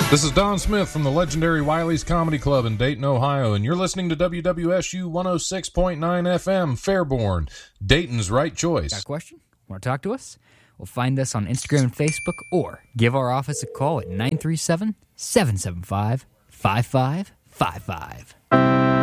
This is Don Smith from the legendary Wiley's Comedy Club in Dayton, Ohio, and you're listening to WWSU 106.9 FM, Fairborn, Dayton's right choice. Got a question? Want to talk to us? Well, find us on Instagram and Facebook, or give our office a call at 937-775-5555.